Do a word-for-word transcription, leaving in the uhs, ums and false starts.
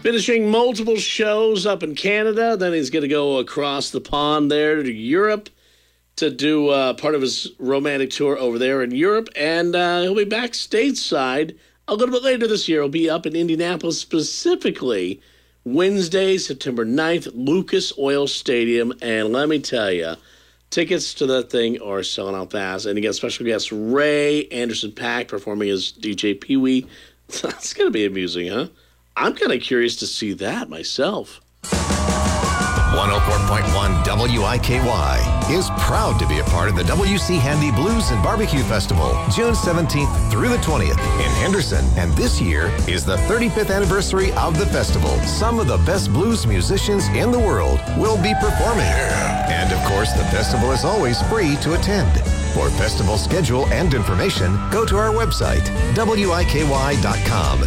Finishing multiple shows up in Canada. Then he's going to go across the pond there to Europe to do uh, part of his romantic tour over there in Europe. And uh, he'll be back stateside a little bit later this year. He'll be up in Indianapolis specifically Wednesday, September ninth, Lucas Oil Stadium. And let me tell you, tickets to that thing are selling out fast. And you got special guest Ray Anderson Paak performing as D J Pee Wee. That's going to be amusing, huh? I'm kind of curious to see that myself. one oh four point one W I K Y is proud to be a part of the W C Handy Blues and Barbecue Festival, June seventeenth through the twentieth in Henderson. And this year is the thirty-fifth anniversary of the festival. Some of the best blues musicians in the world will be performing. And of course, the festival is always free to attend. For festival schedule and information, go to our website, W I K Y dot com.